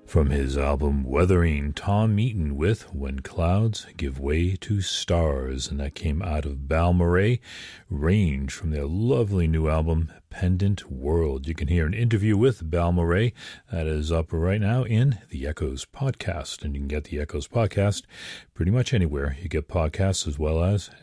From his album Weathering, Tom Eaton with When Clouds Give Way to Stars, and that came out of Balmorhea Range from their lovely new album Pendant World. You can hear an interview with Balmorhea that is up right now in the Echoes podcast, and you can get the Echoes podcast pretty much anywhere you get podcasts, as well as